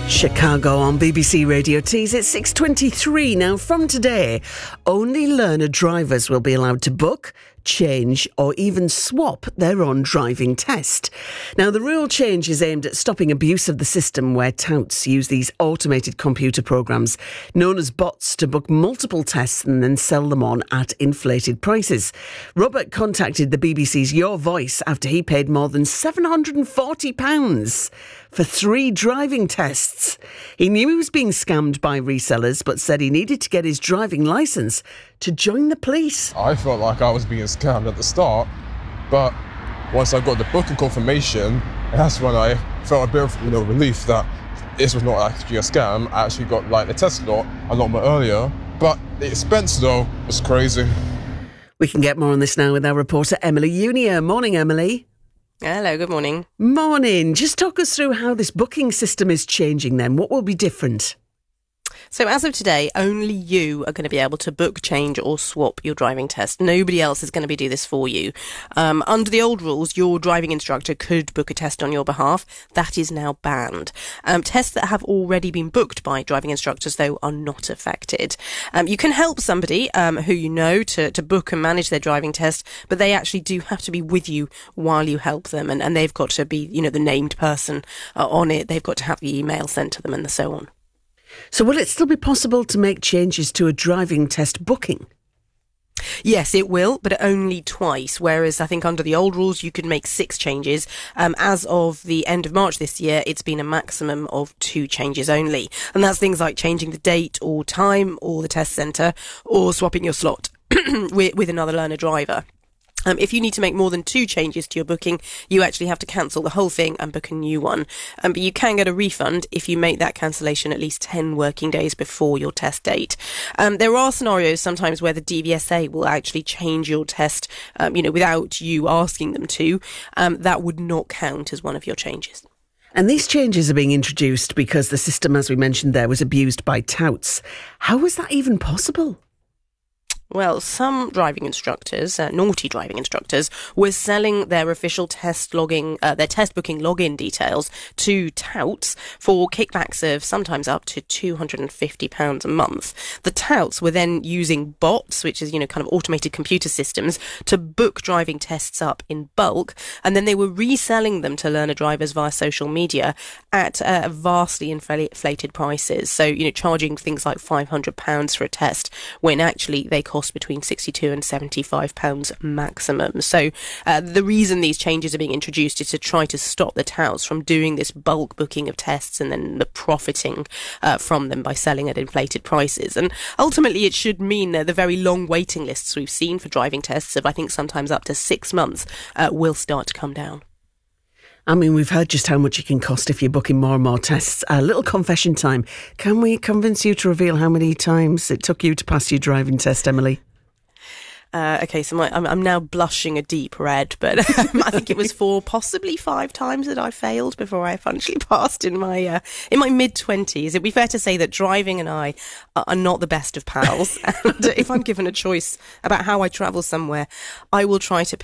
Chicago on BBC Radio Tees. It's 6:23 now. From today, only learner drivers will be allowed to book, change or even swap their own driving test. Now, the rule change is aimed at stopping abuse of the system where touts use these automated computer programs known as bots to book multiple tests and then sell them on at inflated prices. Robert contacted the BBC's Your Voice after he paid more than £740 for 3 driving tests. He knew he was being scammed by resellers, but said he needed to get his driving licence to join the police. I felt like I was being scammed at the start, but once I got the booking confirmation, that's when I felt a bit of relief that this was not actually a scam. I actually got the test slot a lot more earlier, but the expense though was crazy. We can get more on this now with our reporter Emily Unier. Morning, Emily. Hello, good morning. Morning. Just talk us through how this booking system is changing then. What will be different? So as of today, only you are going to be able to book, change or swap your driving test. Nobody else is going to be do this for you. Under the old rules, your driving instructor could book a test on your behalf. That is now banned. Tests that have already been booked by driving instructors, though, are not affected. You can help somebody who you know to book and manage their driving test, but they actually do have to be with you while you help them. And they've got to be, the named person on it. They've got to have the email sent to them and so on. So will it still be possible to make changes to a driving test booking? Yes, it will, but only twice, whereas I think under the old rules you could make 6 changes. As of the end of March this year, it's been a maximum of 2 changes only. And that's things like changing the date or time or the test centre or swapping your slot with another learner driver. If you need to make more than 2 changes to your booking, you actually have to cancel the whole thing and book a new one. But you can get a refund if you make that cancellation at least 10 working days before your test date. There are scenarios sometimes where the DVSA will actually change your test, without you asking them to. That would not count as one of your changes. And these changes are being introduced because the system, as we mentioned there, was abused by touts. How is that even possible? Well, some driving instructors, naughty driving instructors, were selling their official test booking login details to touts for kickbacks of sometimes up to £250 a month. The touts were then using bots, which is, kind of automated computer systems, to book driving tests up in bulk, and then they were reselling them to learner drivers via social media at vastly inflated prices. So, charging things like £500 for a test when actually they cost between £62 and £75 maximum. So the reason these changes are being introduced is to try to stop the touts from doing this bulk booking of tests and then the profiting from them by selling at inflated prices. And ultimately it should mean the very long waiting lists we've seen for driving tests of I think sometimes up to 6 months will start to come down. I mean, we've heard just how much it can cost if you're booking more and more tests. A little confession time. Can we convince you to reveal how many times it took you to pass your driving test, Emily? Okay, so I'm now blushing a deep red, but I think it was 4, possibly 5 times that I failed before I eventually passed in my mid-20s. It'd be fair to say that driving and I are not the best of pals. And if I'm given a choice about how I travel somewhere, I will try to